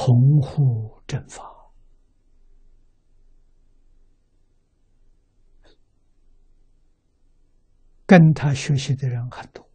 同护正法。跟他学习的人很多，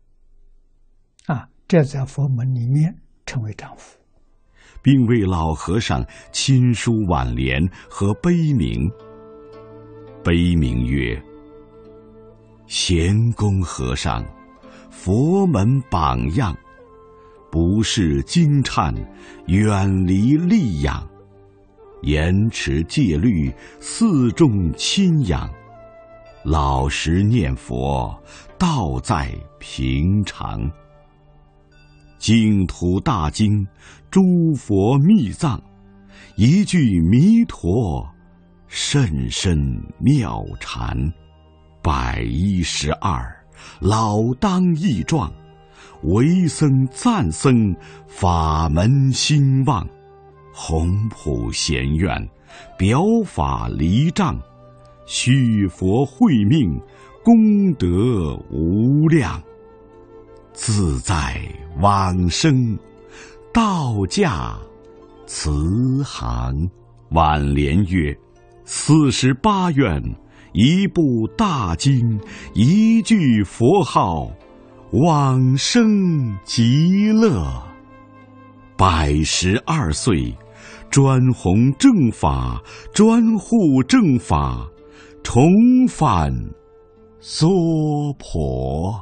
这在佛门里面称为丈夫， 并为老和尚亲书挽联和碑铭。碑铭曰：贤公和尚，佛门榜样，不识经忏，远离利养，严持戒律，四众亲仰，老实念佛，道在平常。净土大经，诸佛密藏，一句弥陀，甚深妙禅。112，老当益壮，为僧赞僧，法门兴旺。宏普贤愿，表法离障，续佛慧命，功德无量。自在往生，道驾慈航。挽联曰：48愿，一部大经，一句佛号，往生极乐。112岁，专弘正法，专护正法，重返娑婆。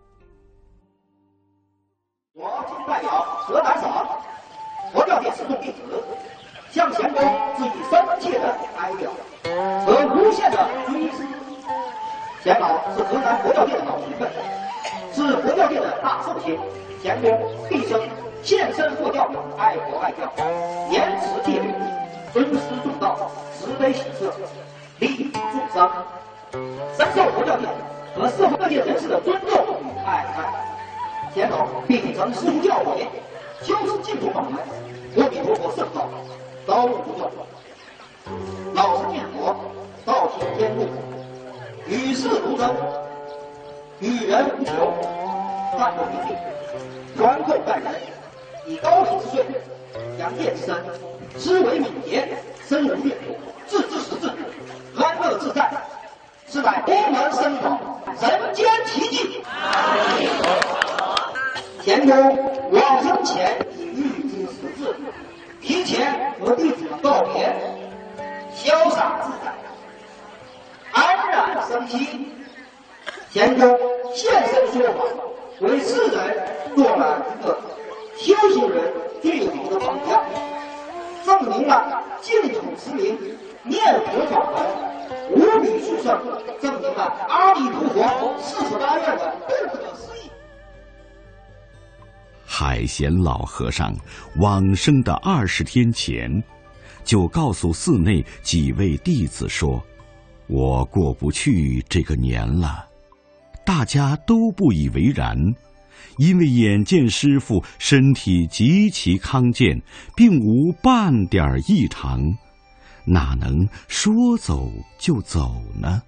我今代表河南省佛教界十众弟子，向贤公致以深切的哀悼和无限的追思。贤老是河南佛教界的老前辈，是佛教界的大寿星。贤公毕生献身佛教，爱国爱教，严持戒律，尊师重道，慈悲喜舍，利益众生，深受佛教界和社会各界人士的尊重与爱戴。贤老必定曾师父教诲，修持净土法门，阿弥陀佛圣道，高度不断。老实念佛，道行天路，与世如争，与人无求，淡泊平静，宽厚待人，以高品之税，扬业之身，思维敏捷，身如玉，自知识至，安乐自在，是乃佛门僧法，人间奇迹。贤公往生前已预知时至，提前和弟子们告别，潇洒自在，安然生息。贤公现身说法，为世人做了一个修行人最好的榜样，证明了净土持名念佛法门无比殊胜，证明了阿弥陀佛48愿的不可思议。 海贤老和尚往生的20天前，就告诉寺内几位弟子说：“我过不去这个年了。”大家都不以为然，因为眼见师父身体极其康健，并无半点异常，哪能说走就走呢？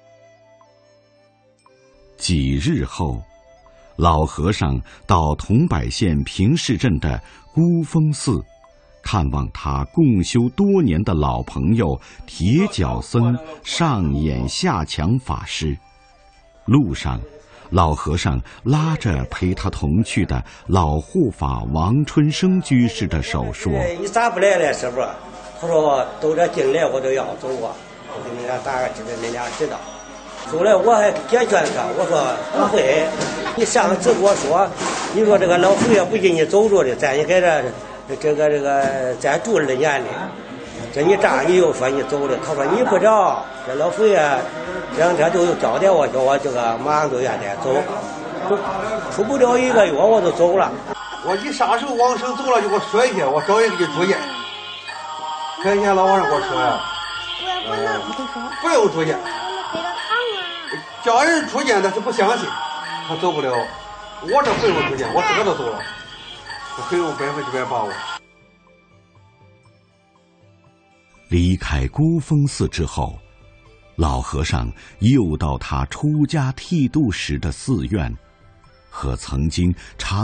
几日后，老和尚到桐柏县平市镇的孤峰寺，看望他共修多年的老朋友铁脚僧上演下强法师。路上，老和尚拉着陪他同去的老护法王春生居士的手说：“ 你咋不来了，师傅？”他说：“都这进来我都要走啊，我给你俩打个知道，你俩知道。”后来我还解劝他，我说不会，你上次跟我说，你说这个老佛爷不给你走着的，在你在这个再住2年的，这你这你又说你走了，他说你不知道，这老佛爷这2天都有交代我，叫我这个马上都愿意走，出不了1个月我就走了。 我一啥时候往生走了就给我说一下，我找人给你住院。前天老和尚给我说呀，不用住院。叫人出见，但是不相信，他走不了。我这不用出见，我自个都走了，我很有100%把握。 离开孤峰寺之后，老和尚又到他出家剃度时的寺院，和曾经常